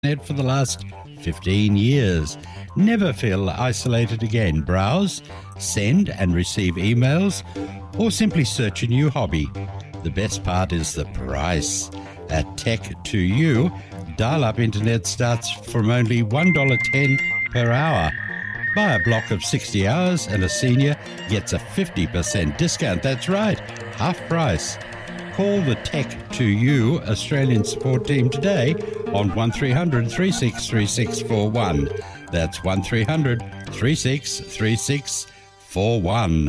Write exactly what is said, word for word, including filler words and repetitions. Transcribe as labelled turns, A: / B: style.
A: Net for the last fifteen years. Never feel isolated again. Browse, send and receive emails, or simply search a new hobby. The best part is the price. At Tech to You, dial-up internet starts from only one dollar ten per hour. Buy a block of sixty hours and a senior gets a fifty percent discount. That's right, half price. Call the Tech to You Australian support team today on one three hundred, three six three six four one. That's one three hundred, three six three six four one.